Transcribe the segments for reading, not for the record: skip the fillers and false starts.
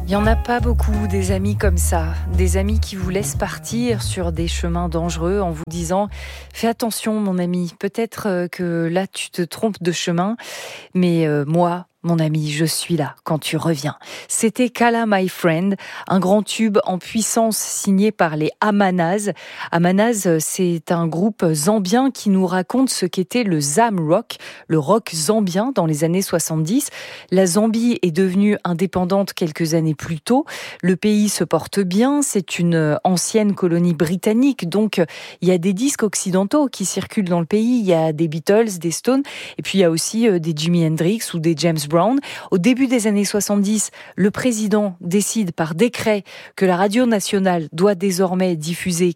Il n'y en a pas beaucoup des amis comme ça, des amis qui vous laissent partir sur des chemins dangereux en vous disant « Fais attention mon ami, peut-être que là tu te trompes de chemin, mais moi, mon ami, je suis là quand tu reviens. » C'était Kala My Friend, un grand tube en puissance signé par les Amanaz. Amanaz, c'est un groupe zambien qui nous raconte ce qu'était le Zam Rock, le rock zambien dans les années 70. La Zambie est devenue indépendante quelques années plus tôt. Le pays se porte bien, c'est une ancienne colonie britannique, donc il y a des disques occidentaux qui circulent dans le pays. Il y a des Beatles, des Stones, et puis il y a aussi des Jimi Hendrix ou des James Brown. Au début des années 70, le président décide par décret que la radio nationale doit désormais diffuser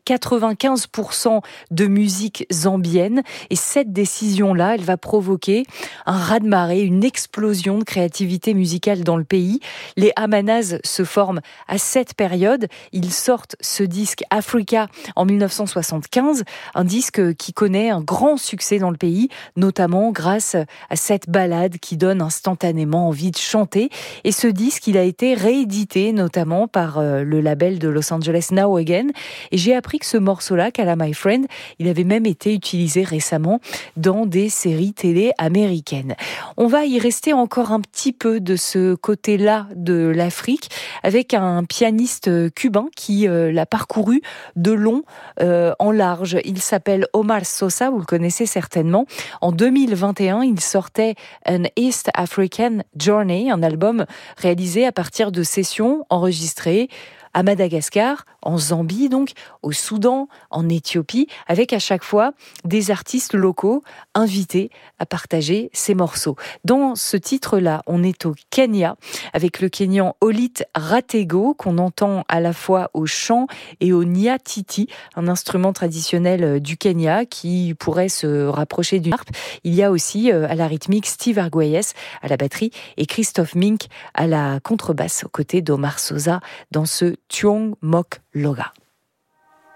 95% de musique zambienne. Et cette décision-là, elle va provoquer un raz-de-marée, une explosion de créativité musicale dans le pays. Les Amanaz se forment à cette période. Ils sortent ce disque Africa en 1975, un disque qui connaît un grand succès dans le pays, notamment grâce à cette ballade qui donne instantanément envie de chanter. Et ce disque, il a été réédité notamment par le label de Los Angeles Now Again. Et j'ai appris que ce morceau-là, Kala My Friend, il avait même été utilisé récemment dans des séries télé américaines. On va y rester encore un petit peu de ce côté-là de l'Afrique avec un pianiste cubain qui l'a parcouru de long en large. Il s'appelle Omar Sosa, vous le connaissez certainement. En 2021, il sortait An East African Journey, un album réalisé à partir de sessions enregistrées à Madagascar, en Zambie donc, au Soudan, en Éthiopie, avec à chaque fois des artistes locaux invités à partager ces morceaux. Dans ce titre-là, on est au Kenya, avec le Kenyan Olit Ratego, qu'on entend à la fois au chant et au nyatiti, un instrument traditionnel du Kenya qui pourrait se rapprocher d'une harpe. Il y a aussi à la rythmique Steve Arguelles à la batterie et Christophe Mink à la contrebasse, aux côtés d'Omar Sosa dans ce Tuong Mok Loga.